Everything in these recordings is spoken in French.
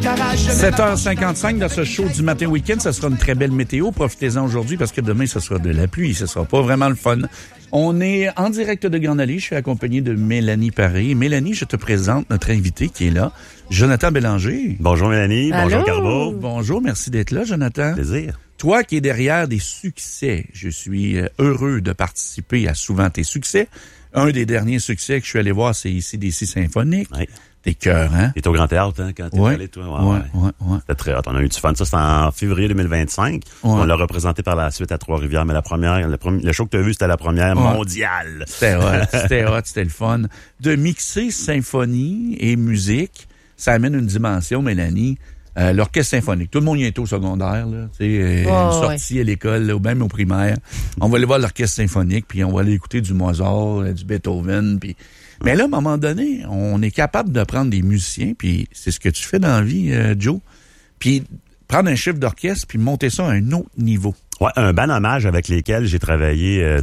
7h55 dans ce show du matin week-end. Ça sera une très belle météo. Profitez-en aujourd'hui parce que demain, ce sera de la pluie. Ce sera pas vraiment le fun. On est en direct de Garnally. Je suis accompagné de Mélanie Paré. Mélanie, je te présente notre invité qui est là, Jonathan Bélanger. Bonjour Mélanie. Allô? Bonjour Carbo. Bonjour, merci d'être là, Jonathan. Plaisir. Toi qui es derrière des succès, je suis heureux de participer à souvent tes succès. Un des derniers succès que je suis allé voir, c'est ici AC/DC Symphonique. Oui. T'es cœur, hein? T'es au Grand Théâtre, hein, quand t'es allé, toi? Ouais. C'était très hot. On a eu du fun. Ça, c'était en février 2025. Ouais. On l'a représenté par la suite à Trois-Rivières. Mais le show que t'as vu, c'était la première mondiale. C'était hot, c'était le fun. De mixer symphonie et musique, ça amène une dimension, Mélanie. L'orchestre symphonique. Tout le monde y est au secondaire, là. Une sortie à l'école, là, ou même au primaire. On va aller voir l'orchestre symphonique, puis on va aller écouter du Mozart, du Beethoven, puis... Mais là, à un moment donné, on est capable de prendre des musiciens, puis c'est ce que tu fais dans la vie, Joe, puis prendre un chef d'orchestre, puis monter ça à un autre niveau. Ouais, un band hommage avec lesquels j'ai travaillé,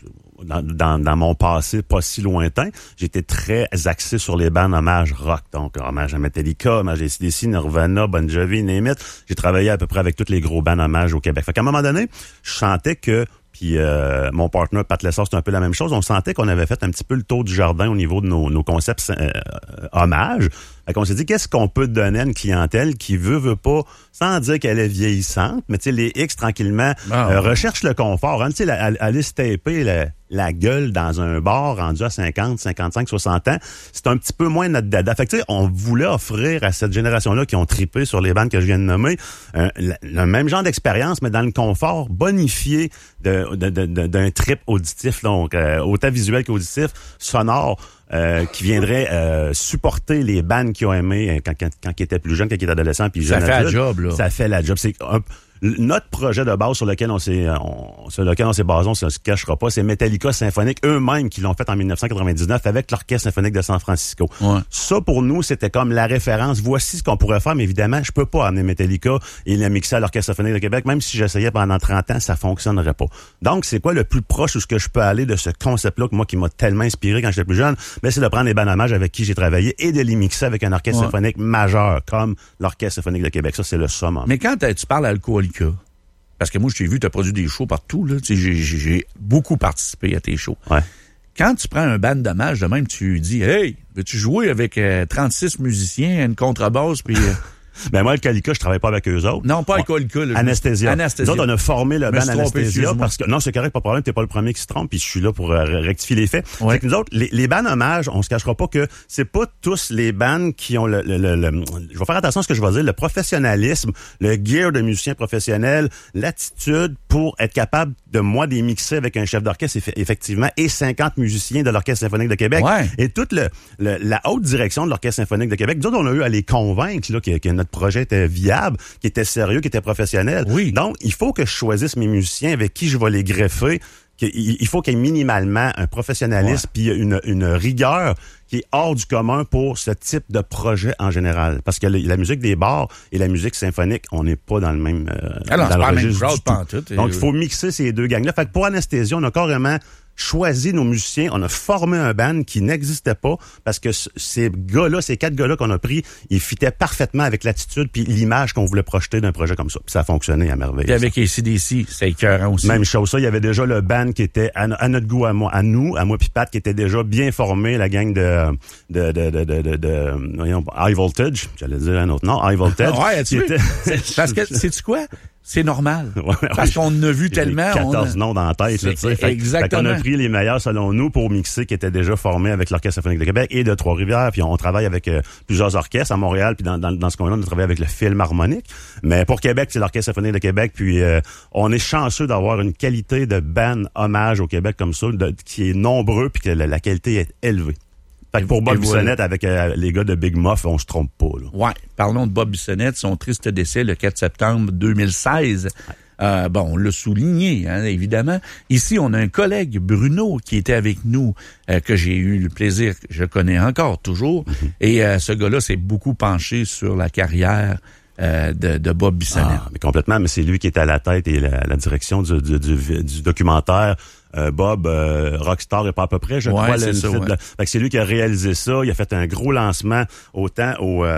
dans mon passé pas si lointain. J'étais très axé sur les bands hommage rock. Donc, hommage à Metallica, hommage à AC/DC, Nirvana, Bon Jovi, name it. J'ai travaillé à peu près avec tous les gros bands hommage au Québec. Fait qu'à un moment donné, je sentais que puis mon partner, Pat Lessard, c'était un peu la même chose. On sentait qu'on avait fait un petit peu le tour du jardin au niveau de nos concepts hommages. Fait qu'on s'est dit, qu'est-ce qu'on peut donner à une clientèle qui veut pas, sans dire qu'elle est vieillissante, mais tu sais, les X, tranquillement, recherchent le confort. Hein, tu sais, aller se taper la gueule dans un bar rendu à 50, 55, 60 ans, c'est un petit peu moins notre dada. Fait que tu sais, on voulait offrir à cette génération-là qui ont trippé sur les bandes que je viens de nommer, le même genre d'expérience, mais dans le confort bonifié d'un trip auditif, donc autant visuel qu'auditif, sonore, qui viendrait supporter les bandes qui ont aimé quand ils étaient plus jeunes, quand ils étaient adolescents, puis jeunes. Ça fait la job, là. Ça fait la job. C'est notre projet de base sur lequel on s'est basé, on se cachera pas, c'est Metallica Symphonique, eux-mêmes qui l'ont fait en 1999 avec l'Orchestre Symphonique de San Francisco. Ouais. Ça, pour nous, c'était comme la référence. Voici ce qu'on pourrait faire, mais évidemment, je peux pas amener Metallica et la mixer à l'Orchestre Symphonique de Québec. Même si j'essayais pendant 30 ans, ça fonctionnerait pas. Donc, c'est quoi le plus proche où ce que je peux aller de ce concept-là, que moi, qui m'a tellement inspiré quand j'étais plus jeune? Ben, c'est de prendre les bandes hommages avec qui j'ai travaillé et de les mixer avec un orchestre symphonique majeur, comme l'Orchestre Symphonique de Québec. Ça, c'est le summum. Mais quand tu parles alcoolique, parce que moi, je t'ai vu, tu as produit des shows partout, là. Tu sais, j'ai beaucoup participé à tes shows. Ouais. Quand tu prends un band d'hommage, de même, tu dis, hey, veux-tu jouer avec 36 musiciens, une contrebasse, puis... Ben moi, Alcoolica, je travaille pas avec eux autres. Non, pas Alcoolica. Anesthesia. Nous autres, on a formé le band Anesthesia parce que... Non, c'est correct, pas de problème, t'es pas le premier qui se trompe, puis je suis là pour rectifier les faits. Ouais. C'est que nous autres, les bands hommages, on se cachera pas que c'est pas tous les bands qui ont je vais faire attention à ce que je vais dire, le professionnalisme, le gear de musicien professionnel, l'attitude pour être capable de des mixer avec un chef d'orchestre, effectivement, et 50 musiciens de l'Orchestre Symphonique de Québec. Ouais. Et toute la haute direction de l'Orchestre Symphonique de Québec, nous autres, on a eu à les convaincre, là, que notre projet était viable, qui était sérieux, qui était professionnel. Oui. Donc, il faut que je choisisse mes musiciens avec qui je vais les greffer. Il faut qu'il y ait minimalement un professionnalisme puis une rigueur qui est hors du commun pour ce type de projet en général. Parce que la musique des bars et la musique symphonique, on n'est pas dans le même alors, c'est pas le même genre pantoute. Donc, il faut mixer ces deux gangs-là. Fait que pour Anesthesia, on a carrément choisi nos musiciens, on a formé un band qui n'existait pas parce que ces quatre gars-là qu'on a pris, ils fitaient parfaitement avec l'attitude puis l'image qu'on voulait projeter d'un projet comme ça. Puis ça a fonctionné à merveille. Et avec AC/DC, c'est écœurant aussi. Même chose, ça, il y avait déjà le band qui était à notre goût, à moi puis Pat, qui était déjà bien formé, la gang de High Voltage, j'allais dire un autre nom, High Voltage. Ouais, parce que, sais-tu quoi? C'est normal. Parce qu'on en a vu tellement. 14 noms dans la tête, tu sais. Exactement. Fait qu'on a pris les meilleurs, selon nous, pour mixer, qui étaient déjà formés avec l'Orchestre Symphonique de Québec et de Trois-Rivières. Puis on travaille avec plusieurs orchestres à Montréal. Puis dans ce coin-là, on a travaillé avec le Philharmonique. Mais pour Québec, c'est l'Orchestre Symphonique de Québec. Puis on est chanceux d'avoir une qualité de band hommage au Québec comme ça, qui est nombreux puis que la qualité est élevée. Fait que pour Bob Bissonnette, avec les gars de Big Muff, on se trompe pas, là. Ouais. Parlons de Bob Bissonnette, son triste décès le 4 septembre 2016. On l'a souligné, hein, évidemment. Ici, on a un collègue, Bruno, qui était avec nous, que j'ai eu le plaisir, je connais encore toujours. Mm-hmm. Et ce gars-là s'est beaucoup penché sur la carrière de Bob Bissonnette. Mais complètement, mais c'est lui qui est à la tête et la direction du documentaire. Bob, Rockstar et pas à peu près, je crois. C'est ça, Fait que c'est lui qui a réalisé ça. Il a fait un gros lancement autant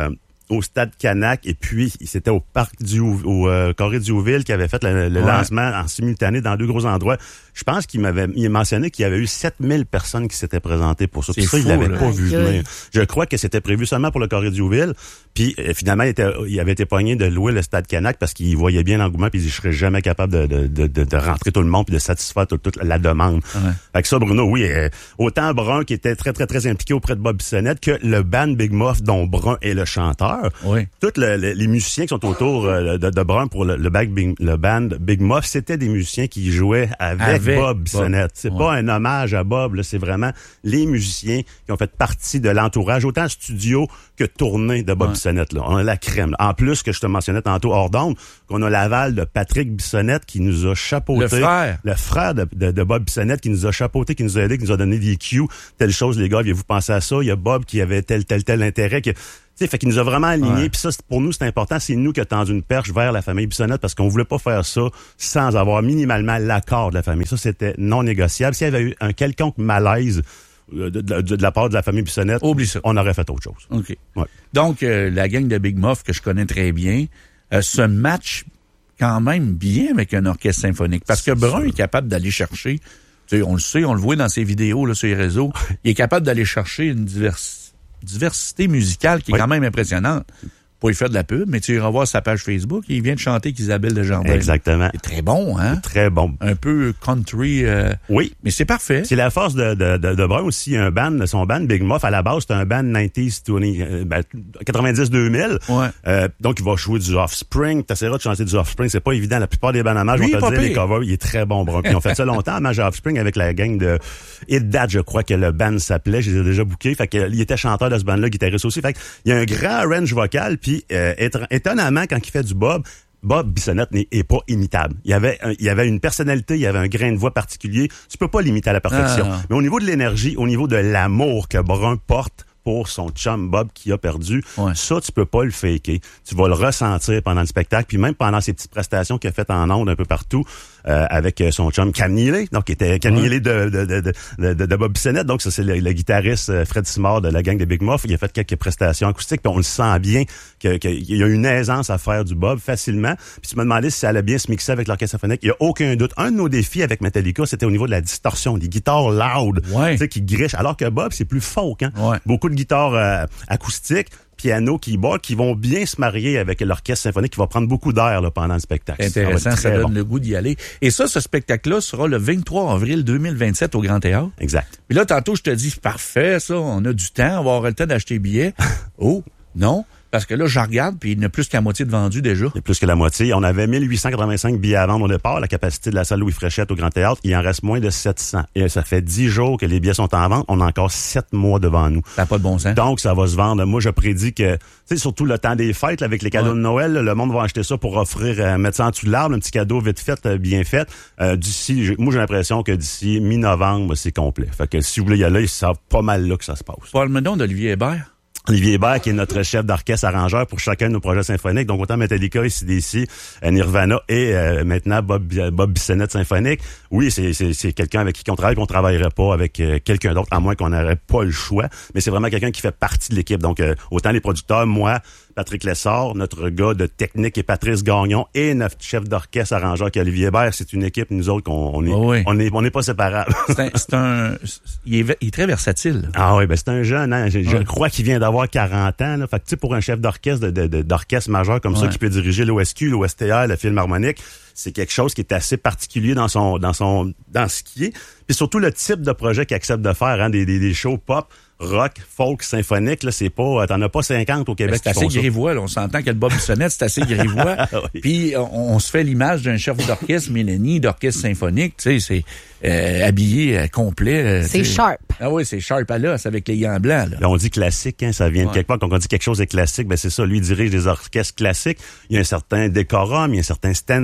au Stade Canac et puis c'était au parc au Carré du Hauville qui avait fait le lancement en simultané dans 2 gros endroits. Je pense qu'il a mentionné qu'il y avait eu 7000 personnes qui s'étaient présentées pour ça. Puis ça, il l'avait pas vu venir. Je crois que c'était prévu seulement pour le Carré du Hauville. Puis finalement, il avait été pogné de louer le Stade Canac parce qu'il voyait bien l'engouement puis il dit, je serais jamais capable de rentrer tout le monde puis de satisfaire toute la demande. Fait que ça, Bruno, oui, autant Brun qui était très, très, très impliqué auprès de Bob Bissonnette que le band Big Muff dont Brun est le chanteur. Oui. Tous les musiciens qui sont autour de Brun pour le band Big Muff, c'était des musiciens qui jouaient avec Bob Bissonnette. C'est pas un hommage à Bob, là, c'est vraiment les musiciens qui ont fait partie de l'entourage, autant studio que tournée de Bob Bissonnette. Là. On a la crème. Là. En plus, que je te mentionnais tantôt hors d'onde, qu'on a l'aval de Patrick Bissonnette qui nous a chapeauté. Le frère de Bob Bissonnette qui nous a chapeauté, qui nous a aidé, qui nous a donné des cues. Telle chose, les gars, aviez-vous pensé à ça? Il y a Bob qui avait tel intérêt. Fait qu'il nous a vraiment alignés. Puis ça, pour nous, c'est important. C'est nous qui a tendu une perche vers la famille Bissonnette parce qu'on voulait pas faire ça sans avoir minimalement l'accord de la famille. Ça, c'était non négociable. S'il y avait eu un quelconque malaise de la part de la famille Bissonnette, on aurait fait autre chose. OK. Ouais. Donc, la gang de Big Muff, que je connais très bien, se match quand même bien avec un orchestre symphonique. Parce que Brun est capable d'aller chercher, on le sait, on le voit dans ses vidéos là, sur les réseaux, il est capable d'aller chercher une diversité musicale qui est quand même impressionnante. Pour y faire de la pub, mais tu iras voir sa page Facebook, il vient de chanter qu'Isabelle Desjardins. Exactement. C'est très bon, hein? C'est très bon. Un peu country. Oui. Mais c'est parfait. C'est la force de Brun aussi, son band Big Muff, à la base, c'est un band 90-2000. Ouais. Donc, il va jouer du Offspring. T'essaieras de chanter du Offspring. C'est pas évident. La plupart des bands hommages vont te dire les covers. Il est très bon, Brun. Puis, ils ont fait ça longtemps, hommage à Offspring avec la gang de Hit Dad, je crois que le band s'appelait. Je les ai déjà bookés. Fait qu'il était chanteur de ce band-là, guitariste aussi. Fait qu'il y a un grand range vocal. Puis, étonnamment, quand il fait du Bob Bissonnette n'est pas imitable. Il y avait une personnalité, il y avait un grain de voix particulier. Tu peux pas l'imiter à la perfection. Mais au niveau de l'énergie, au niveau de l'amour que Brun porte pour son chum Bob qui a perdu, ça, tu peux pas le faker. Tu vas le ressentir pendant le spectacle, puis même pendant ses petites prestations qu'il a faites en ondes un peu partout avec son chum Cam Neely, donc qui était Cam Neely de Bob Bissonnette. Donc ça, c'est le guitariste Fred Simard de la gang de Big Muff. Il a fait quelques prestations acoustiques, puis on le sent bien qu'il y a une aisance à faire du Bob facilement. Puis tu m'as demandé si ça allait bien se mixer avec l'orchestre symphonique. Il y a aucun doute. Un de nos défis avec Metallica, c'était au niveau de la distorsion, des guitares loud, tu sais, qui grichent. Alors que Bob, c'est plus folk, hein. Beaucoup de guitares acoustiques, piano, keyboard, qui vont bien se marier avec l'orchestre symphonique qui va prendre beaucoup d'air là, pendant le spectacle. Intéressant, ça donne le goût d'y aller. Et ça, ce spectacle-là sera le 23 avril 2027 au Grand Théâtre. Exact. Puis là, tantôt, je te dis, c'est parfait, ça, on a du temps, on va avoir le temps d'acheter billets. Oh, non. Parce que là, je regarde, puis il n'y a plus qu'à moitié de vendu déjà. Il y a plus que la moitié. On avait 1885 billets à vendre au départ, la capacité de la salle Louis Fréchette au Grand Théâtre. Il en reste moins de 700. Et ça fait 10 jours que les billets sont en vente. On a encore 7 mois devant nous. Ça n'a pas de bon sens. Donc, ça va se vendre. Moi, je prédis que, tu sais, surtout le temps des fêtes, là, avec les cadeaux de Noël, là, le monde va acheter ça pour offrir, mettre ça en dessous de l'arbre, un petit cadeau vite fait, bien fait. Moi, j'ai l'impression que d'ici mi-novembre, c'est complet. Fait que si vous voulez y aller, c'est pas mal là que ça se passe. Parle-moi donc d'Olivier Hébert. Olivier Hébert, qui est notre chef d'orchestre arrangeur pour chacun de nos projets symphoniques. Donc, autant Metallica, AC/DC, Nirvana et maintenant Bob Bissonnette symphonique. Oui, c'est quelqu'un avec qui on travaille, qu'on travaillerait pas avec quelqu'un d'autre, à moins qu'on n'aurait pas le choix. Mais c'est vraiment quelqu'un qui fait partie de l'équipe. Donc, autant les producteurs, moi, Patrick Lessard, notre gars de technique et Patrice Gagnon et notre chef d'orchestre arrangeur qui est Olivier Hébert, c'est une équipe, nous autres, on n'est pas séparables. Il est très versatile. Ah oui, ben c'est un jeune, hein. Je crois qu'il vient d'avoir 40 ans, là. Fait que, tu sais, pour un chef d'orchestre d'orchestre majeur comme ça, qui peut diriger l'OSQ, l'OSTR, le Philharmonique, c'est quelque chose qui est assez particulier dans ce qui est. Puis surtout le type de projet qu'il accepte de faire, hein, des shows pop, rock, folk, symphonique, là, c'est pas, t'en as pas 50 au Québec. C'est assez grivois, là. On s'entend que le Bob Bissonnette, c'est assez grivois. Oui. Puis, on se fait l'image d'un chef d'orchestre, Mélanie, d'orchestre symphonique, tu sais, c'est habillé complet. C'est sharp. Ah oui, c'est sharp à l'os avec les gants blancs, là. On dit classique, hein, ça vient de quelque part. Quand on dit quelque chose est classique, ben c'est ça. Lui dirige des orchestres classiques. Il y a un certain décorum, il y a un certain standing, hein,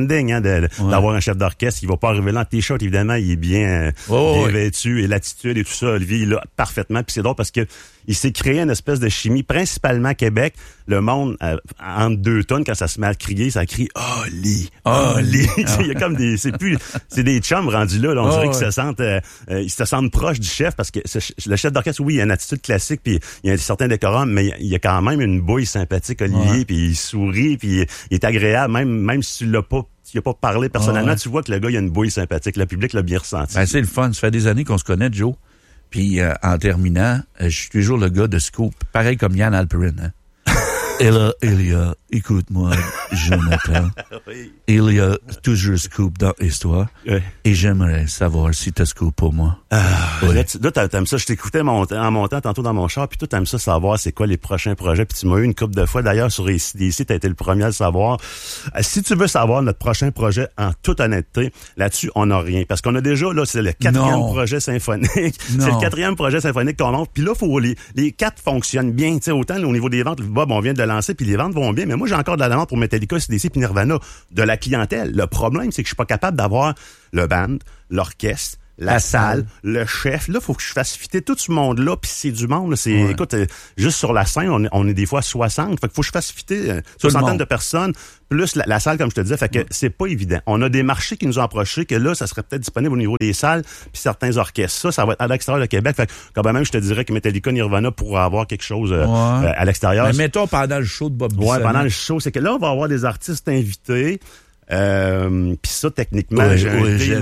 d'avoir un chef d'orchestre. Il va pas arriver là en t-shirt, évidemment, il est bien vêtu, et l'attitude et tout ça, Olivier, il l'a parfaitement. Puis c'est drôle parce que il s'est créé une espèce de chimie, principalement à Québec. Le monde, entre deux tonnes, quand ça se met à crier, ça crie « Oli! Oli! » Il y a comme c'est des chums rendus là. On dirait qu'ils ils se sentent proches du chef parce que le chef d'orchestre, oui, il a une attitude classique puis il y a un certain décorum, mais il y a quand même une bouille sympathique, Olivier, puis il sourit, puis il est agréable, même si tu l'as pas. Tu n'as pas parlé personnellement, tu vois que le gars, il a une bouille sympathique. Le public l'a bien ressenti. Ben, c'est le fun. Ça fait des années qu'on se connaît, Joe. Puis en terminant, je suis toujours le gars de Scoop, pareil comme Yann Alperin. Hein? Et là, il y a, écoute-moi, Jonathan, oui. Il y a toujours Scoop dans l'histoire. Oui. Et j'aimerais savoir si t'as Scoop pour moi. Oui. Là, t'aimes ça. Je t'écoutais en montant tantôt dans mon char, puis toi, t'aimes ça savoir c'est quoi les prochains projets. Puis tu m'as eu une couple de fois. D'ailleurs, sur AC/DC, t'as été le premier à le savoir. Si tu veux savoir notre prochain projet, en toute honnêteté, là-dessus, on n'a rien. Parce qu'on a déjà, là, c'est le 4e projet symphonique. C'est le 4e projet symphonique qu'on monte. Puis là, faut les 4 fonctionnent bien. Tu sais, autant au niveau des ventes, Bob, on vient de lancer, puis les ventes vont bien. Mais moi, j'ai encore de la demande pour Metallica, AC/DC, puis Nirvana, de la clientèle. Le problème, c'est que je suis pas capable d'avoir le band, l'orchestre, la salle, le chef. Là, faut que je fasse fitter tout ce monde-là, puis c'est du monde. Là, écoute, juste sur la scène, on est des fois 60. Fait que faut que je fasse fitter soixantaine de personnes, plus la salle, comme je te disais. Fait que c'est pas évident. On a des marchés qui nous ont approchés, que là, ça serait peut-être disponible au niveau des salles, puis certains orchestres. Ça va être à l'extérieur de Québec. Fait que quand même, je te dirais que Metallica, Nirvana pourra avoir quelque chose à l'extérieur. Mais mettons pendant le show de Bob Bissonnette. Ouais, pendant le show, c'est que là, on va avoir des artistes invités. Puis ça, techniquement, j'ai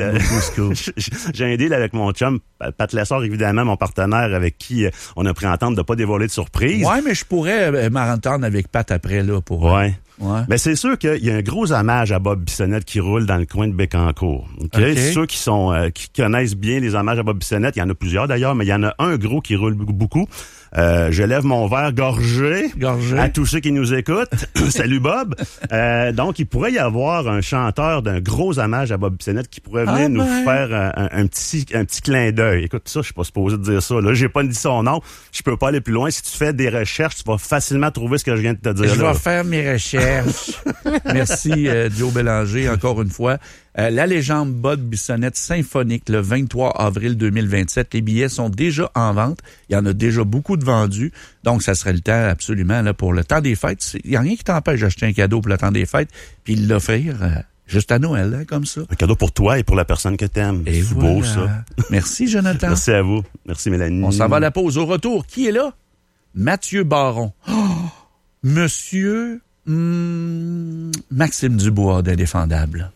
un deal avec mon chum, Pat Lessard, évidemment, mon partenaire avec qui on a pris entente de pas dévoiler de surprise. Ouais, mais je pourrais m'entendre avec Pat après, là, pour... Ouais. Mais c'est sûr qu'il y a un gros hommage à Bob Bissonnette qui roule dans le coin de Bécancour. Okay? Ceux qui connaissent bien les hommages à Bob Bissonnette, il y en a plusieurs d'ailleurs, mais il y en a un gros qui roule beaucoup. Je lève mon verre gorgé à tous ceux qui nous écoutent. Salut Bob. Donc, il pourrait y avoir un chanteur d'un gros hommage à Bob Bissonnette qui pourrait venir nous faire un petit clin d'œil. Écoute, ça, je suis pas supposé de dire ça. Là, j'ai pas dit son nom. Je peux pas aller plus loin. Si tu fais des recherches, tu vas facilement trouver ce que je viens de te dire. Je vais faire mes recherches. Merci, Joe Bélanger, encore une fois. La légende Bob Bissonnette symphonique le 23 avril 2027. Les billets sont déjà en vente. Il y en a déjà beaucoup de vendus. Donc, ça serait le temps absolument là pour le temps des fêtes. Il n'y a rien qui t'empêche d'acheter un cadeau pour le temps des fêtes puis l'offrir juste à Noël, hein, comme ça. Un cadeau pour toi et pour la personne que t'aimes. C'est voilà. Beau, ça. Merci, Jonathan. Merci à vous. Merci, Mélanie. On s'en va à la pause. Au retour, qui est là? Mathieu Baron. Oh, Monsieur Maxime Dubois d'Indéfendable.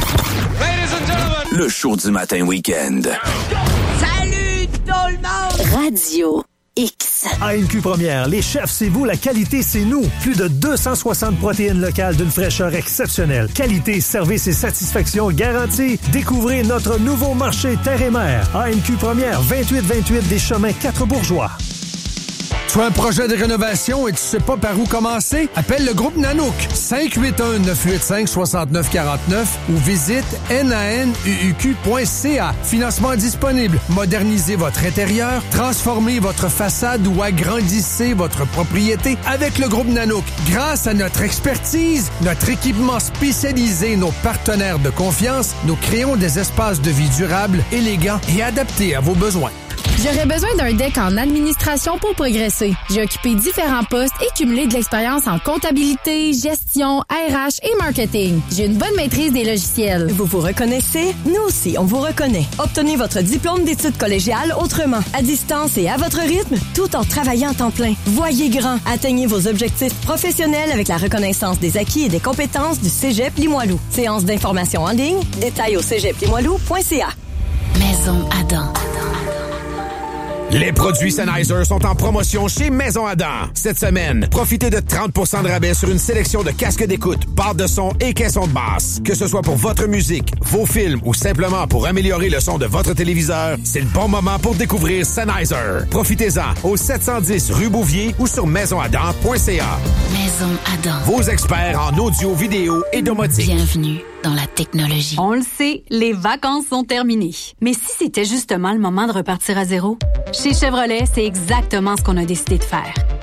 Le show du matin week-end. Salut tout le monde! Radio X. AMQ Première, les chefs, c'est vous, la qualité, c'est nous. Plus de 260 protéines locales d'une fraîcheur exceptionnelle. Qualité, service et satisfaction garantie. Découvrez notre nouveau marché Terre et Mer. AMQ Première, 2828 des Chemins 4 Bourgeois. Tu as un projet de rénovation et tu sais pas par où commencer? Appelle le groupe Nanook 581-985-6949 ou visite nanuq.ca. Financement disponible. Modernisez votre intérieur, transformez votre façade ou agrandissez votre propriété avec le groupe Nanook. Grâce à notre expertise, notre équipement spécialisé, nos partenaires de confiance, nous créons des espaces de vie durables, élégants et adaptés à vos besoins. J'aurais besoin d'un deck en administration pour progresser. J'ai occupé différents postes et cumulé de l'expérience en comptabilité, gestion, RH et marketing. J'ai une bonne maîtrise des logiciels. Vous vous reconnaissez? Nous aussi, on vous reconnaît. Obtenez votre diplôme d'études collégiales autrement, à distance et à votre rythme, tout en travaillant en temps plein. Voyez grand. Atteignez vos objectifs professionnels avec la reconnaissance des acquis et des compétences du Cégep Limoilou. Séance d'information en ligne. Détails au cégeplimoilou.ca. Maison Adam. Les produits Sennheiser sont en promotion chez Maison Adam. Cette semaine, profitez de 30% de rabais sur une sélection de casques d'écoute, barres de son et caissons de basse. Que ce soit pour votre musique, vos films ou simplement pour améliorer le son de votre téléviseur, c'est le bon moment pour découvrir Sennheiser. Profitez-en au 710 rue Bouvier ou sur maisonadam.ca. Maison Adam. Vos experts en audio, vidéo et domotique. Bienvenue dans la technologie. On le sait, les vacances sont terminées. Mais si c'était justement le moment de repartir à zéro? Chez Chevrolet, c'est exactement ce qu'on a décidé de faire.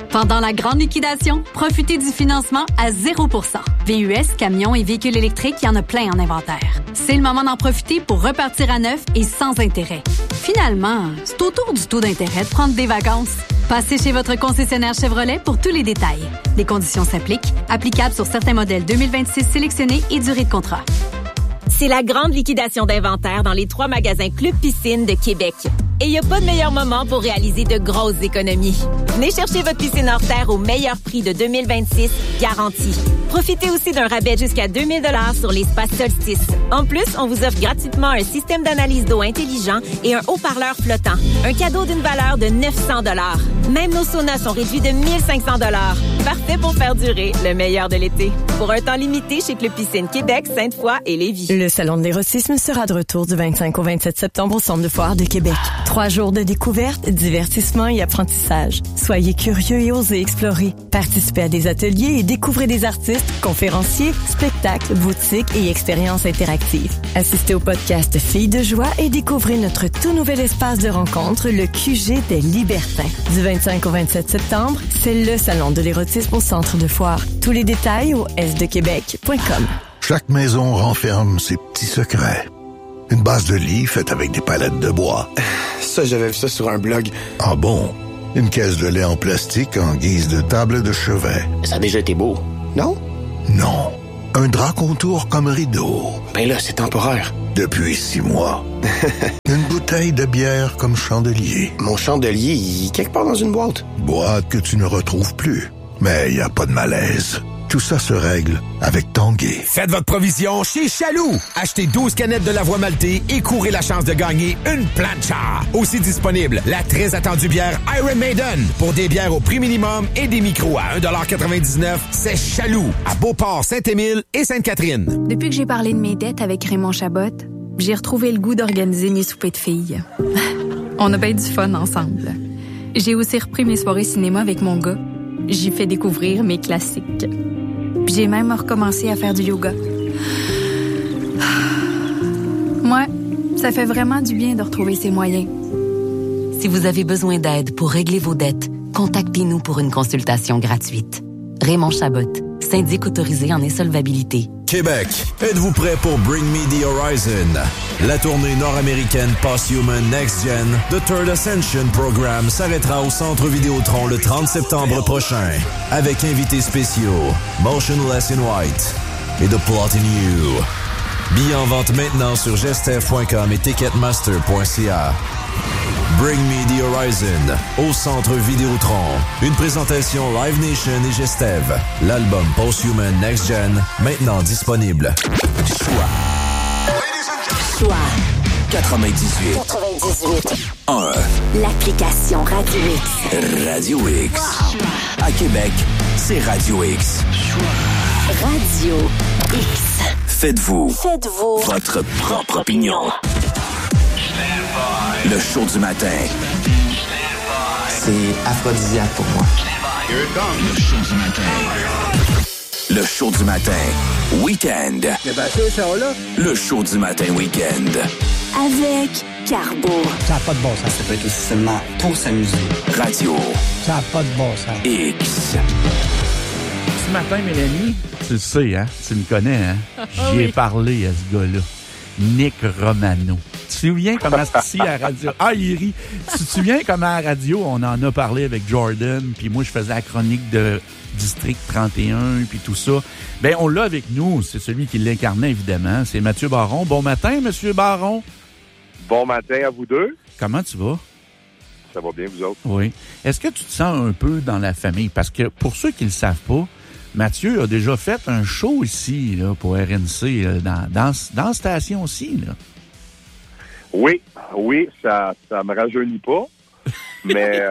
Pendant la grande liquidation, profitez du financement à 0%. VUS, camions et véhicules électriques, il y en a plein en inventaire. C'est le moment d'en profiter pour repartir à neuf et sans intérêt. Finalement, c'est au tour du taux d'intérêt de prendre des vacances. Passez chez votre concessionnaire Chevrolet pour tous les détails. Les conditions s'appliquent, applicables sur certains modèles 2026 sélectionnés et durée de contrat. C'est la grande liquidation d'inventaire dans les 3 magasins Club Piscine de Québec. Et il n'y a pas de meilleur moment pour réaliser de grosses économies. Venez chercher votre piscine hors terre au meilleur prix de 2026, garanti. Profitez aussi d'un rabais jusqu'à 2000 $ sur l'espace Solstice. En plus, on vous offre gratuitement un système d'analyse d'eau intelligent et un haut-parleur flottant. Un cadeau d'une valeur de 900 $. Même nos saunas sont réduits de 1500 $. Parfait pour faire durer le meilleur de l'été. Pour un temps limité chez Club Piscine Québec, Sainte-Foy et Lévis. Le Salon de l'érotisme sera de retour du 25 au 27 septembre au Centre de foire de Québec. 3 jours de découverte, divertissement et apprentissage. Soyez curieux et osez explorer. Participez à des ateliers et découvrez des artistes, conférenciers, spectacles, boutiques et expériences interactives. Assistez au podcast Filles de joie et découvrez notre tout nouvel espace de rencontre, le QG des Libertins. Du 25 au 27 septembre, c'est le Salon de l'érotisme au Centre de foire. Tous les détails au sdequebec.com. Chaque maison renferme ses petits secrets. Une base de lit faite avec des palettes de bois. Ça, j'avais vu ça sur un blog. Ah bon? Une caisse de lait en plastique en guise de table de chevet. Ça a déjà été beau, non? Non. Un drap contour comme rideau. Ben là, c'est temporaire. Depuis 6 mois. Une bouteille de bière comme chandelier. Mon chandelier, il est quelque part dans une boîte. Boîte que tu ne retrouves plus. Mais il n'y a pas de malaise. Tout ça se règle avec Tanguay. Faites votre provision chez Chaloux. Achetez 12 canettes de la voie maltée et courez la chance de gagner une plancha. Aussi disponible, la très attendue bière Iron Maiden. Pour des bières au prix minimum et des micros à 1,99 $, c'est Chaloux. À Beauport, Saint-Émile et Sainte-Catherine. Depuis que j'ai parlé de mes dettes avec Raymond Chabot, j'ai retrouvé le goût d'organiser mes soupers de filles. On a bien du fun ensemble. J'ai aussi repris mes soirées cinéma avec mon gars. J'y fais découvrir mes classiques. Puis j'ai même recommencé à faire du yoga. Moi, ça fait vraiment du bien de retrouver ses moyens. Si vous avez besoin d'aide pour régler vos dettes, contactez-nous pour une consultation gratuite. Raymond Chabot, syndic autorisé en insolvabilité. Québec, êtes-vous prêt pour Bring Me the Horizon? La tournée nord-américaine Post-Human Next Gen The Third Ascension Program s'arrêtera au Centre Vidéotron le 30 septembre prochain, avec invités spéciaux, Motionless in White et The Plot in You. Billets en vente maintenant sur gestev.com et ticketmaster.ca. Bring Me the Horizon au Centre Vidéotron. Une présentation Live Nation et Gestev. L'album Post-Human Next Gen, maintenant disponible. Choix 98 1. L'application Radio X. Radio X. À Québec, c'est Radio X. Radio X. Faites-vous votre propre opinion. Le show du matin. C'est aphrodisiaque pour moi. Le show du matin. Le show du matin. Week-end. Le show du matin week-end. Avec Carbo. Ça n'a pas de bon sens. Ça peut être aussi seulement pour s'amuser. Radio. Ça n'a pas de bon sens. X. Ce matin, Mélanie, tu le sais, hein? Tu me connais, hein? J'y ai parlé à ce gars-là. Nick Romano. Tu te souviens comment c'est ici à la radio? Ah, il rit. Tu te souviens comment à la radio, on en a parlé avec Jordan, puis moi, je faisais la chronique de District 31, puis tout ça. Ben, on l'a avec nous. C'est celui qui l'incarnait, évidemment. C'est Mathieu Baron. Bon matin, Monsieur Baron. Bon matin à vous deux. Comment tu vas? Ça va bien, vous autres? Oui. Est-ce que tu te sens un peu dans la famille? Parce que, pour ceux qui ne le savent pas, Mathieu a déjà fait un show ici, là, pour RNC, dans la station aussi, là. Oui, ça me rajeunit pas. Mais,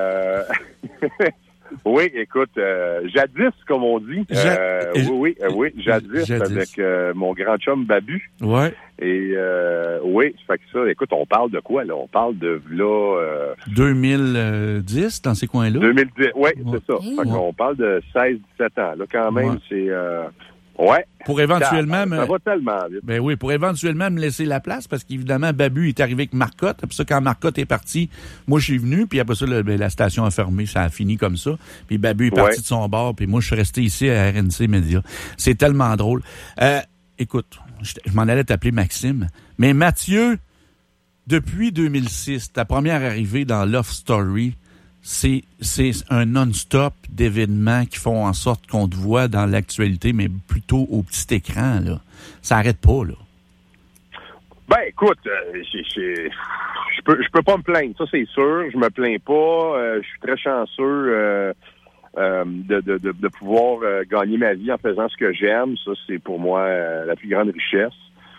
oui, écoute, jadis, comme on dit. Oui, jadis, avec mon grand chum Babu. Ouais. Et, oui, ça fait que ça, écoute, on parle de quoi, là? On parle de, là... 2010, dans ces coins-là? 2010, oui, c'est ça. Fait qu'on parle de 16-17 ans, là, quand même, c'est... Ouais. Pour éventuellement... Ça va tellement vite. Ben oui, pour éventuellement me laisser la place, parce qu'évidemment, Babu est arrivé avec Marcotte. Après ça, quand Marcotte est parti, moi, je suis venu, puis après ça, la station a fermé. Ça a fini comme ça. Puis Babu est parti de son bord, puis moi, je suis resté ici à RNC Média. C'est tellement drôle. Écoute, je m'en allais t'appeler Maxime, mais Mathieu, depuis 2006, ta première arrivée dans Love Story, c'est un non-stop d'événements qui font en sorte qu'on te voit dans l'actualité, mais plutôt au petit écran, là. Ça arrête pas, là. Ben, écoute, je peux pas me plaindre, ça c'est sûr. Je me plains pas. Je suis très chanceux de pouvoir gagner ma vie en faisant ce que j'aime. Ça, c'est pour moi la plus grande richesse.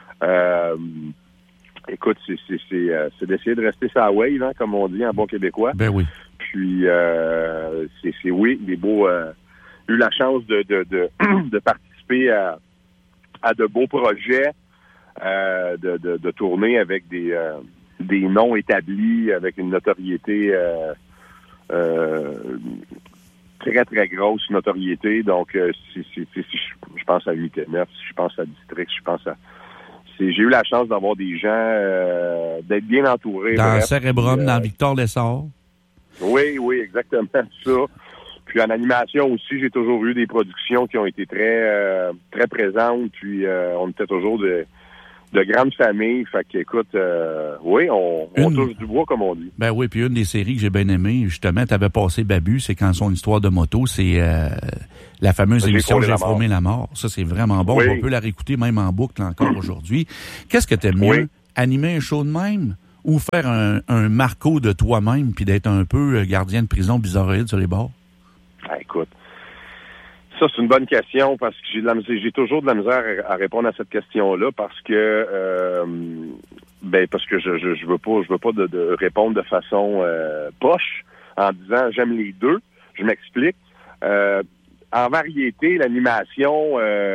Écoute, c'est d'essayer de rester sa wave, hein, comme on dit en bon québécois. Ben oui. Puis, c'est oui, des beaux... eu la chance de participer à de beaux projets, de tourner avec des noms établis, avec une notoriété très, très grosse notoriété. Donc, je pense à 8 et 9, je pense à District, je pense à... J'ai eu la chance d'avoir des gens, d'être bien entouré. Dans Cérébrum, dans Victor Lessard. Oui, exactement ça. Puis en animation aussi, j'ai toujours eu des productions qui ont été très très présentes. Puis on était toujours de grandes familles. Fait qu'écoute, oui, on touche du bois, comme on dit. Ben oui, puis une des séries que j'ai bien aimées, justement, t'avais passé Babu, c'est quand son histoire de moto, c'est la fameuse émission J'ai frôlé la mort. Ça, c'est vraiment bon. Oui. On peut la réécouter même en boucle encore aujourd'hui. Qu'est-ce que t'aimes mieux? Animer un show de même? Ou faire un Marco de toi-même puis d'être un peu gardien de prison bizarroïde sur les bords? Écoute, ça c'est une bonne question parce que j'ai toujours de la misère à répondre à cette question-là parce que je veux pas de répondre de façon poche en disant j'aime les deux. Je m'explique. En variété, l'animation,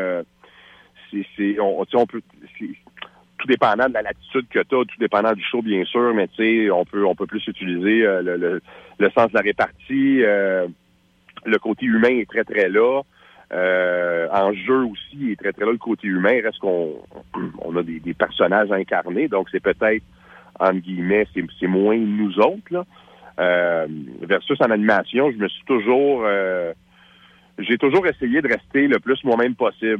on peut. Tout dépendant de la latitude que tu as, tout dépendant du show, bien sûr, mais tu sais, on peut plus utiliser le sens de la répartie. Le côté humain est très, très là. En jeu aussi, il est très, très là, le côté humain. Il reste qu'on a des personnages incarnés, donc c'est peut-être, entre guillemets, c'est moins nous autres, là. Versus en animation, j'ai toujours essayé de rester le plus moi-même possible.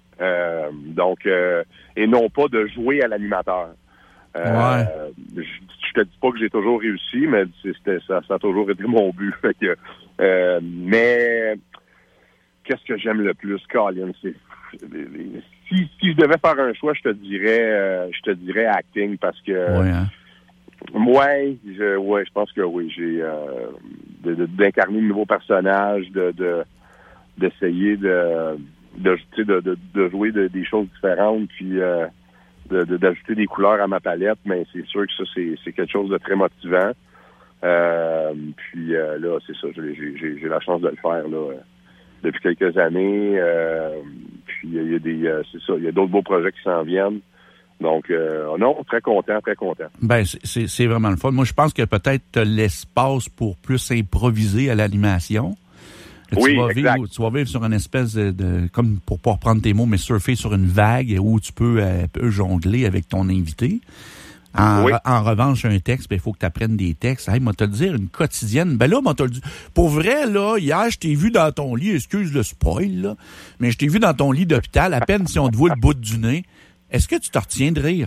Et non pas de jouer à l'animateur. Je te dis pas que j'ai toujours réussi, mais ça a toujours été mon but. Fait que, mais qu'est-ce que j'aime le plus, Colin? Si je devais faire un choix, je te dirais acting parce que je pense que oui, j'ai d'incarner de nouveaux personnages, d'essayer de jouer des choses différentes, puis d'ajouter des couleurs à ma palette, mais c'est sûr que ça, c'est quelque chose de très motivant. Puis là, c'est ça, j'ai la chance de le faire là depuis quelques années. Puis il y a d'autres beaux projets qui s'en viennent. Donc, non, très content. Ben, c'est vraiment le fun. Moi, je pense que peut-être l'espace pour plus improviser à l'animation. Tu vas vivre sur une espèce de comme pour pas reprendre tes mots, mais surfer sur une vague où tu peux jongler avec ton invité. En revanche, un texte, il faut que tu apprennes des textes. Hey, moi, te le dire, une quotidienne. Ben là, moi, te le dire. Pour vrai, là, hier, je t'ai vu dans ton lit, excuse le spoil, là, mais je t'ai vu dans ton lit d'hôpital, à peine si on te voit le bout du nez. Est-ce que tu te retiens de rire?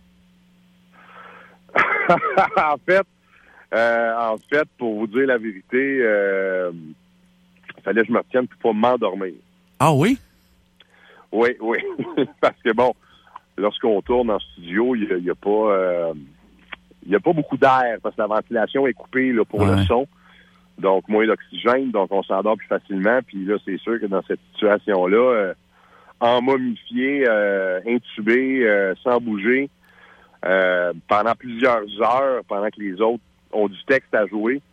En fait, pour vous dire la vérité, il fallait que je me retienne pour pas m'endormir. Ah oui? Oui. Parce que bon, lorsqu'on tourne en studio, il y a pas beaucoup d'air parce que la ventilation est coupée là, pour le son. Donc, moins d'oxygène, donc on s'endort plus facilement. Puis là, c'est sûr que dans cette situation-là, emmomifié, intubé, sans bouger, pendant plusieurs heures, pendant que les autres ont du texte à jouer,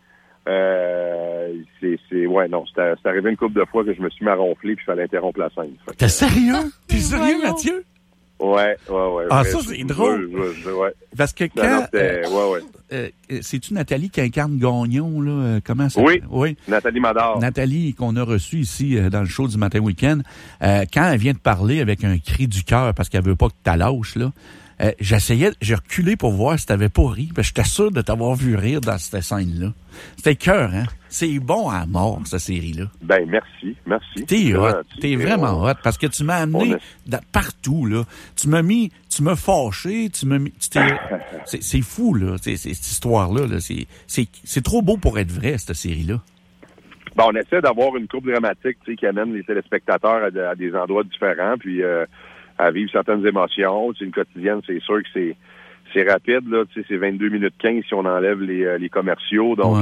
c'est arrivé une couple de fois que je me suis mis à ronfler puis il fallait interrompre la scène. T'es sérieux? T'es sérieux, Mathieu? Ouais. Ah, ça, c'est drôle. Ouais. Parce que quand... c'est-tu Nathalie qui incarne Gagnon, là? Comment ça s'appelle? Oui. Nathalie Mador. Nathalie, qu'on a reçue ici dans le show du Matin Week-end, quand elle vient de parler avec un cri du cœur parce qu'elle veut pas que tu lâches, là, j'ai reculé pour voir si t'avais pas ri, parce que j'étais sûr de t'avoir vu rire dans cette scène-là. C'était cœur, hein? C'est bon à mort, cette série-là. Ben, merci. T'es hot, t'es vraiment hot, parce que tu m'as amené partout, là. Tu m'as fâché, c'est fou, là, cette histoire-là, là. C'est trop beau pour être vrai, cette série-là. Ben, on essaie d'avoir une courbe dramatique, tu sais, qui amène les téléspectateurs à des endroits différents, puis à vivre certaines émotions. C'est une quotidienne, c'est sûr que c'est rapide, là, tu sais, c'est 22 minutes 15 si on enlève les commerciaux, donc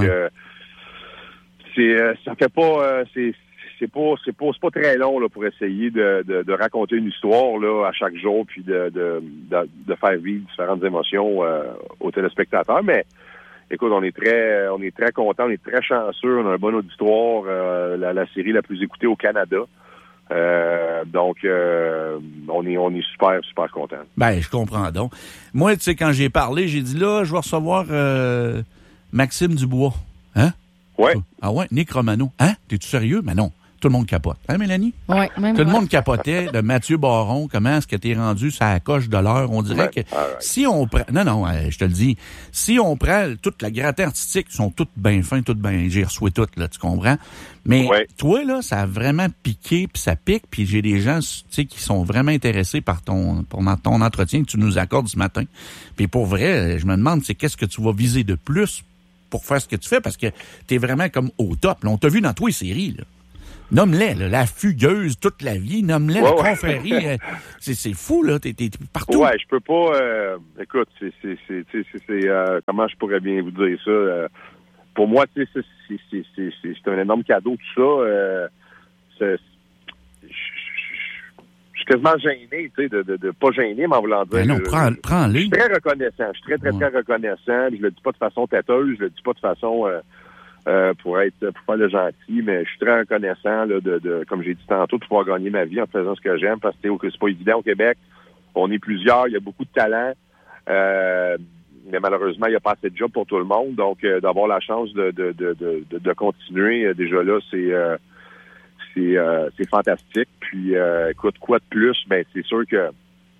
ça fait pas c'est pas très long là pour essayer de raconter une histoire là à chaque jour puis de faire vivre différentes émotions aux téléspectateurs. Mais écoute, on est très contents, on est très chanceux, on a un bon auditoire, la série la plus écoutée au Canada. Donc on est super contents. Ben, je comprends donc. Moi, tu sais, quand j'ai parlé, j'ai dit là, je vais recevoir Maxime Dubois. Hein? Ouais. Ah ouais, Nick Romano. Hein? T'es-tu sérieux? Mais non. Tout le monde capote. Hein, Mélanie? Oui, même tout le monde capotait de Mathieu Baron. Comment est-ce que t'es rendu sur la coche de l'heure? On dirait que si on prend... Non, je te le dis. Si on prend toute la gratte artistique, sont toutes bien fins, toutes bien... J'ai reçu toutes, là, tu comprends? Mais toi, là, ça a vraiment piqué, puis ça pique, puis j'ai des gens, tu sais, qui sont vraiment intéressés par ton entretien que tu nous accordes ce matin. Puis pour vrai, je me demande, c'est qu'est-ce que tu vas viser de plus pour faire ce que tu fais, parce que t'es vraiment comme au top. Là, on t'a vu dans tous les séries, là. Nomme-les, là, la fugueuse toute la vie, nomme-les, la confrérie. C'est fou, là, t'es partout. Ouais, je peux pas... écoute, c'est comment je pourrais bien vous dire ça? Pour moi, tu sais, c'est un énorme cadeau, tout ça. Je suis quasiment gêné, tu sais, de pas gêné, mais en voulant dire... Ben non, prends-les. Je suis très reconnaissant. Je suis très reconnaissant. Je le dis pas de façon têteuse, je le dis pas de façon... pour faire le gentil, mais je suis très reconnaissant là, de comme j'ai dit tantôt, de pouvoir gagner ma vie en faisant ce que j'aime, parce que c'est pas évident au Québec. On est plusieurs, il y a beaucoup de talent, mais malheureusement, il n'y a pas assez de job pour tout le monde. Donc, d'avoir la chance de continuer, déjà là, c'est fantastique. Puis, écoute, quoi de plus? Ben, c'est sûr que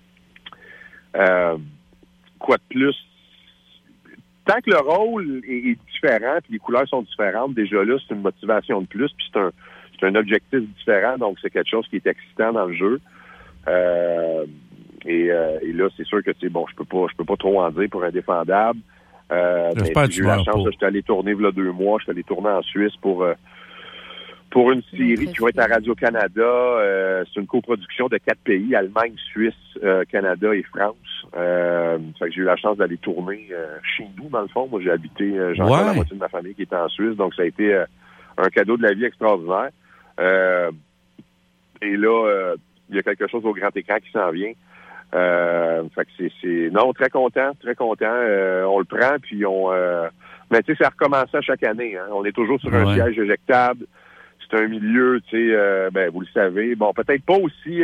quoi de plus? Tant que le rôle est différent, puis les couleurs sont différentes, déjà là, c'est une motivation de plus, puis c'est un objectif différent, donc c'est quelque chose qui est excitant dans le jeu. Et là, c'est sûr que c'est bon, je peux pas trop en dire pour Indéfendable. Mais j'ai eu la chance, j'étais allé tourner il y a 2 mois, j'étais allé tourner en Suisse pour une série qui va être à Radio-Canada. C'est une coproduction de 4 pays, Allemagne, Suisse, Canada et France. Fait que j'ai eu la chance d'aller tourner chez nous, dans le fond. Moi, j'ai habité, j'ai encore la moitié de ma famille qui était en Suisse, donc ça a été un cadeau de la vie extraordinaire. Et là, il y a quelque chose au grand écran qui s'en vient. Fait que c'est non, très content. On le prend, puis mais tu sais, ça recommence à chaque année. Hein. On est toujours sur un siège éjectable. C'est un milieu, tu sais, ben vous le savez. Bon, peut-être pas aussi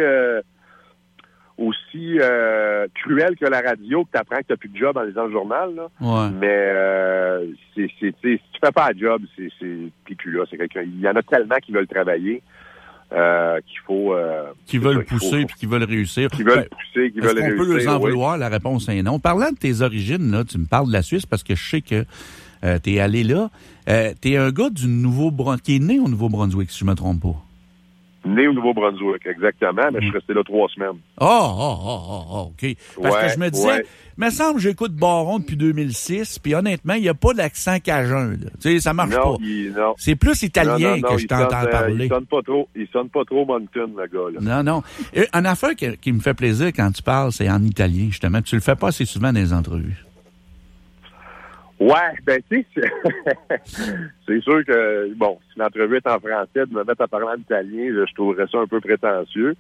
cruel que la radio, que tu apprends que tu n'as plus de job en lisant le journal, là. Ouais. Mais si tu fais pas un job, puis plus là, c'est quelqu'un. Il y en a tellement qui veulent travailler qu'il faut. Qui veulent pousser puis qui veulent réussir. Qui veulent pousser, qui veulent réussir. Est-ce qu'on peut les en vouloir? La réponse est non. Parlant de tes origines, là, tu me parles de la Suisse parce que je sais que t'es allé là. T'es un gars du Nouveau-Brunswick, qui est né au Nouveau-Brunswick, si je me trompe pas. Né au Nouveau-Brunswick, exactement, mais je suis resté là 3 semaines. OK. Parce que je me disais, me semble que j'écoute Baron depuis 2006, puis honnêtement, il n'y a pas d'accent cajun, là. Tu sais, ça marche pas. Non. C'est plus italien que je t'entends parler. Il sonne pas trop Moncton, le gars, là. Non. Et une affaire qui me fait plaisir quand tu parles, c'est en italien, justement. Tu le fais pas assez souvent dans les entrevues. Ouais, ben tu sais, c'est sûr que, bon, si l'entrevue est en français, de me mettre à parler en italien, je trouverais ça un peu prétentieux.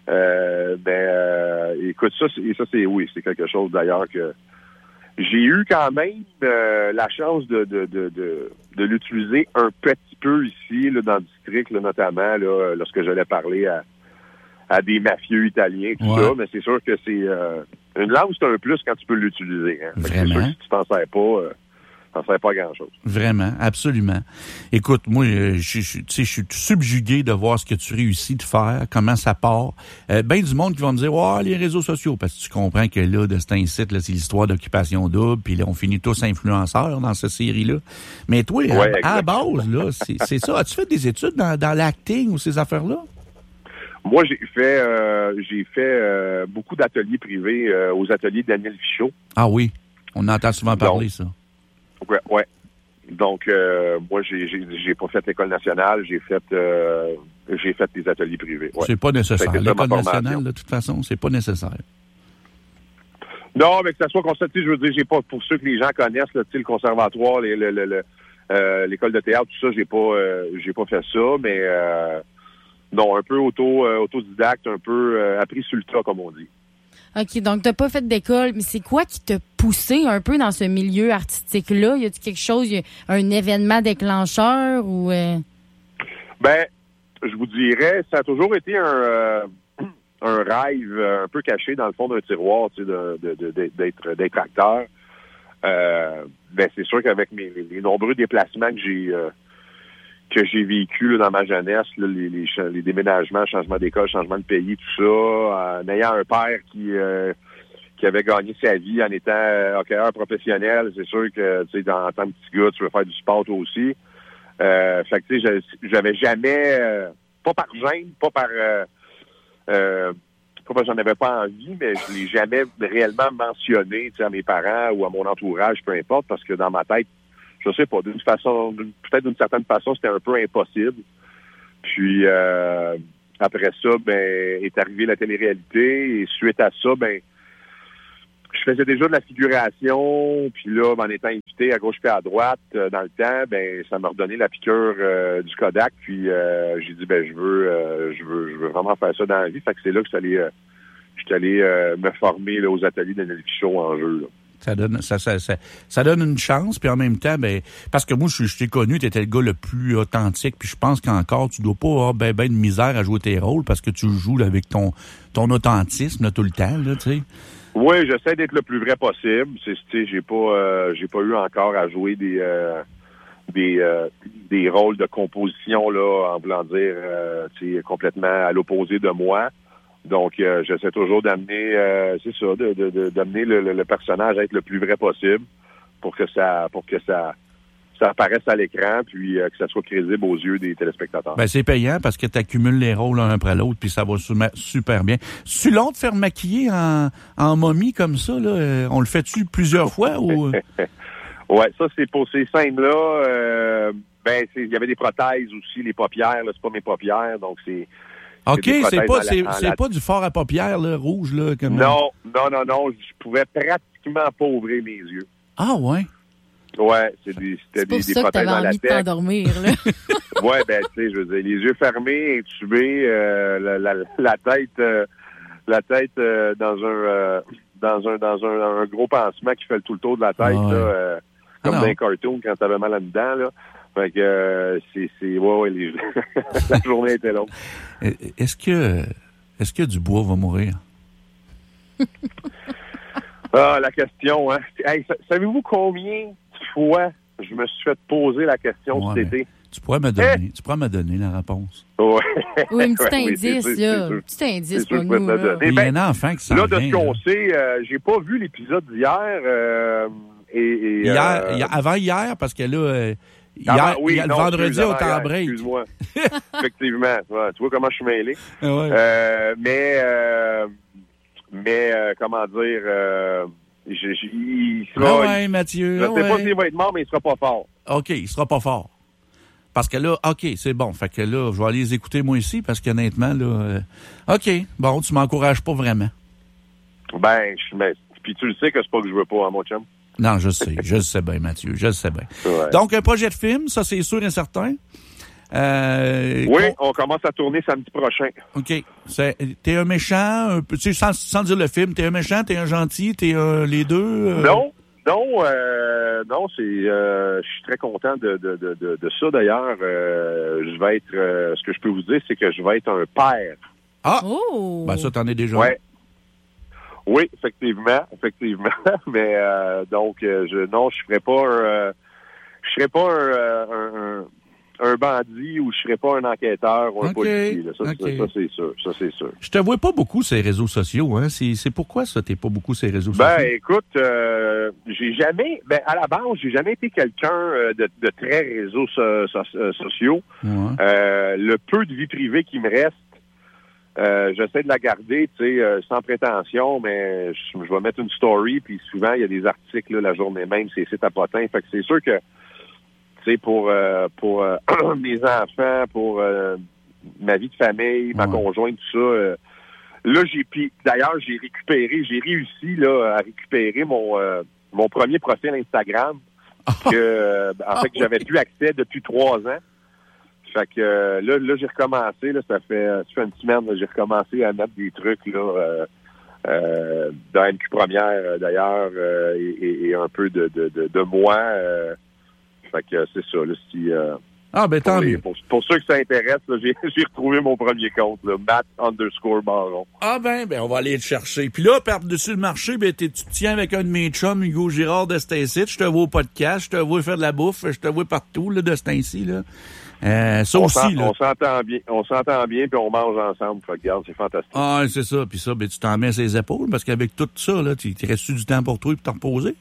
Écoute, c'est quelque chose d'ailleurs que j'ai eu quand même la chance de l'utiliser un petit peu ici, là, dans le district, là, notamment, là, lorsque j'allais parler à des mafieux italiens, tout ça, mais c'est sûr que c'est une langue, c'est un plus quand tu peux l'utiliser. Hein. Vraiment? C'est sûr que si tu t'en sers pas, t'en sers pas à grand-chose. Vraiment, absolument. Écoute, moi, je suis subjugué de voir ce que tu réussis de faire, comment ça part. Ben du monde qui va me dire, les réseaux sociaux, parce que tu comprends que là, de cet incite, là, c'est l'histoire d'Occupation Double, puis là, on finit tous influenceurs dans cette série-là. Mais toi, à la base, là, c'est ça. As-tu fait des études dans l'acting ou ces affaires-là? Moi, j'ai fait beaucoup d'ateliers privés aux ateliers Daniel Fichot. Ah oui, on entend souvent parler, ça. Ouais. Donc, moi, j'ai pas fait l'école nationale, j'ai fait des ateliers privés. Ouais. C'est pas nécessaire. L'école nationale, de toute façon, c'est pas nécessaire. Non, mais que ça soit constaté, je veux dire, j'ai pas, pour ceux que les gens connaissent, là, le conservatoire, l'école de théâtre, tout ça, j'ai pas fait ça, mais non, un peu autodidacte, un peu appris sur le tas, comme on dit. OK, donc t'as pas fait d'école, mais c'est quoi qui t'a poussé un peu dans ce milieu artistique-là? Y a-t-il quelque chose, un événement déclencheur ou... Ben, je vous dirais, ça a toujours été un rêve un peu caché dans le fond d'un tiroir, tu sais, d'être acteur. Ben, c'est sûr qu'avec les nombreux déplacements que j'ai vécu là, dans ma jeunesse, là, les déménagements, changement d'école, changement de pays, tout ça, en ayant un père qui avait gagné sa vie en étant hockeyeur professionnel, c'est sûr que tu sais, en tant que petit gars, tu veux faire du sport toi aussi. Fait que tu sais, j'avais jamais, pas par gêne, pas parce que j'en avais pas envie, mais je l'ai jamais réellement mentionné, tu sais, à mes parents ou à mon entourage, peu importe, parce que dans ma tête, je sais pas, peut-être d'une certaine façon, c'était un peu impossible. Puis après ça, ben, est arrivée la télé-réalité, et suite à ça, ben, je faisais déjà de la figuration, puis là, en étant invité à gauche et à droite dans le temps, ben, ça m'a redonné la piqûre du Kodak, puis j'ai dit, ben, je veux vraiment faire ça dans la vie. Fait que c'est là que je suis allé me former là, aux ateliers de Daniel Fichot en jeu, là. Ça donne une chance, puis en même temps, ben, parce que moi, je t'ai connu, tu étais le gars le plus authentique, puis je pense qu'encore, tu dois pas avoir ben de misère à jouer tes rôles, parce que tu joues là, avec ton authentisme là, tout le temps, là, tu sais. Oui, j'essaie d'être le plus vrai possible. J'ai pas eu encore à jouer des rôles de composition là, en voulant dire complètement à l'opposé de moi. Donc, j'essaie toujours d'amener, d'amener le personnage à être le plus vrai possible pour que ça apparaisse à l'écran, puis que ça soit crédible aux yeux des téléspectateurs. Ben, c'est payant parce que tu accumules les rôles l'un après l'autre, puis ça va super bien. C'est long de faire maquiller en momie comme ça, là? On le fait-tu plusieurs fois ou? Ouais, ça, c'est pour ces scènes-là. Il y avait des prothèses aussi, les paupières, là, c'est pas mes paupières, donc c'est... OK, c'est pas du fard à paupières, là, rouge, là, comme... Non, je pouvais pratiquement pas ouvrir mes yeux. Ah, ouais? Ouais, c'était des prothèses dans la tête. C'est pour ça que t'avais envie de t'endormir, là. Ouais, ben, tu sais, je veux dire, les yeux fermés, intubés, la tête dans un gros pansement qui fait tout le tour de la tête, là, comme dans un cartoon quand t'avais mal là-dedans, là. Fait que la journée était longue. Est-ce que Dubois va mourir? Ah, la question, hein. Hey, savez-vous combien de fois je me suis fait poser la question cet été? Tu pourrais me donner la réponse. Ouais. Oui, un petit indice, là. Un petit indice pour nous. Il y a un enfant qui s'en vient. Là, de ce qu'on sait, j'ai pas vu l'épisode d'hier. Avant hier, parce que là... le vendredi au temps break. Excuse-moi. Effectivement. Ouais, tu vois comment je suis mêlé. Ouais. Mais comment dire, il sera... Mathieu. Je sais pas s'il va être mort, mais il sera pas fort. OK, il sera pas fort. Parce que là, OK, c'est bon. Fait que là, je vais aller les écouter moi ici, parce qu'honnêtement, là... OK, bon, tu m'encourages pas vraiment. Ben, puis tu le sais que c'est pas que je veux pas, hein, mon chum. Non, je sais bien, Mathieu, je le sais bien. Ouais. Donc, un projet de film, ça, c'est sûr et certain. Oui, on commence à tourner samedi prochain. OK. T'es un méchant, tu sais, sans dire le film, t'es un méchant, t'es un gentil, t'es les deux? Non, je suis très content de ça, d'ailleurs. Je vais être, ce que je peux vous dire, c'est que je vais être un père Ah! Oh! Ben ça, t'en es déjà. Ouais. Oui, effectivement. Mais donc, je ferais pas un bandit ou je serais pas un enquêteur ou un policier. Là. Ça, c'est sûr. Je te vois pas beaucoup sur les réseaux sociaux. Hein? C'est pourquoi ça, t'es pas beaucoup sur les réseaux sociaux? Ben, écoute, à la base, j'ai jamais été quelqu'un de très réseaux sociaux. Ouais. Le peu de vie privée qui me reste, j'essaie de la garder, tu sais, sans prétention, mais je vais mettre une story, puis souvent, il y a des articles là, la journée même, c'est tapotin. Fait que c'est sûr que, tu sais, pour mes enfants, pour ma vie de famille, ma conjointe, tout ça, là, d'ailleurs, j'ai réussi là, à récupérer mon premier profil Instagram, que j'avais plus accès depuis 3 ans. Fait que là, j'ai recommencé, là, ça fait une semaine, là, j'ai recommencé à mettre des trucs là dans MQ Première d'ailleurs et un peu de moi. Fait que c'est ça, là, si tant mieux. Pour ceux que ça intéresse, là, j'ai retrouvé mon premier compte, là, Matt_Baron. Ah ben on va aller le chercher. Puis là, par-dessus le marché, tu te tiens avec un de mes chums, Hugo Girard de Stacy, je te vois au podcast, je te vois faire de la bouffe, je te vois partout là, de Stacy, là. On s'entend bien, puis on mange ensemble. Fait que, regarde, c'est fantastique. Ah, c'est ça. Puis ça, tu t'en mets sur les épaules, parce qu'avec tout ça, là, tu restes-tu du temps pour toi et pour t'en reposer?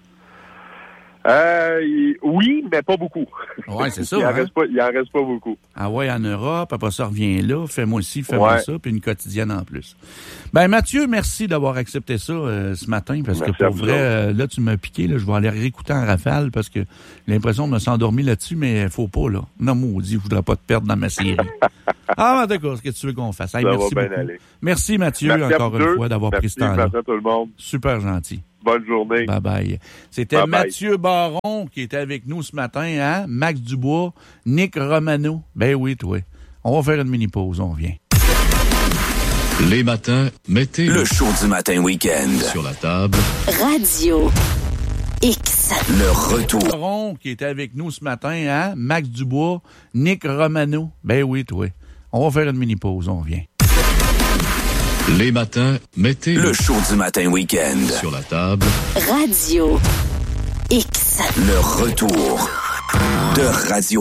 Oui, mais pas beaucoup. Ouais, c'est ça. Il en reste pas beaucoup. Ah ouais, en Europe, après ça revient là, fais-moi ci, fais-moi ça, puis une quotidienne en plus. Ben Mathieu, merci d'avoir accepté ça ce matin, parce que pour vrai, là, tu m'as piqué, là, je vais aller réécouter en rafale, parce que j'ai l'impression de me s'endormir là-dessus, mais faut pas, là. Non, maudit, je voudrais pas te perdre dans ma série. D'accord, ce que tu veux qu'on fasse. Hey, merci beaucoup. Aller. Merci Mathieu, encore une fois, d'avoir pris ce temps-là. Merci à tout le monde. Super gentil. Bonne journée. Bye-bye. C'était Mathieu Baron qui était avec nous ce matin, hein? Max Dubois, Nick Romano. Ben oui, toi. On va faire une mini-pause, on revient. Les matins, mettez le show du matin week-end sur la table. Radio X. Le retour. Baron qui était avec nous ce matin, hein? Max Dubois, Nick Romano. Ben oui, toi. On va faire une mini-pause, on revient. Les matins, mettez le show du matin week-end sur la table. Radio X. Le retour de Radio